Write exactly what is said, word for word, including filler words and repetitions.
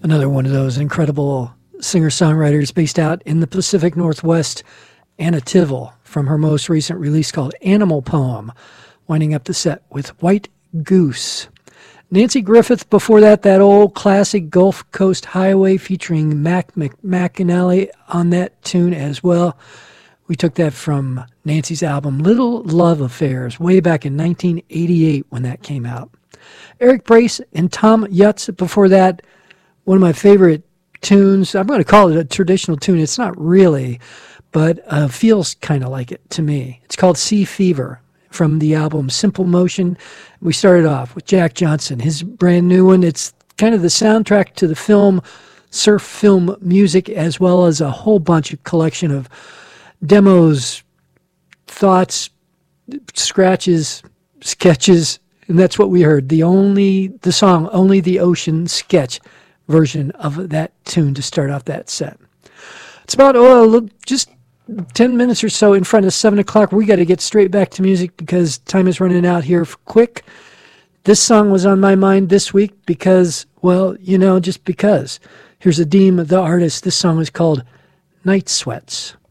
Another one of those incredible singer-songwriters based out in the Pacific Northwest, Anna Tivel, from her most recent release called Animal Poem, winding up the set with White Goose. Nancy Griffith, before that, that old classic Gulf Coast Highway featuring Mac McAnally on that tune as well. We took that from Nancy's album Little Love Affairs way back in nineteen eighty-eight when that came out. Eric Brace and Tom Yutz, before that, one of my favorite tunes. I'm going to call it a traditional tune. It's not really, but uh, feels kind of like it to me. It's called Sea Fever from the album Simple Motion. We started off with Jack Johnson, his brand new one. It's kind of the soundtrack to the film Surf Film Music, as well as a whole bunch of collection of demos, thoughts, scratches, sketches, and that's what we heard. The only, the song, Only the Ocean sketch version of that tune to start off that set. It's about, oh, look, just ten minutes or so in front of seven o'clock. We got to get straight back to music because time is running out here quick. This song was on my mind this week because, well, you know, just because. Here's Adeem, the artist. This song is called Night Sweats.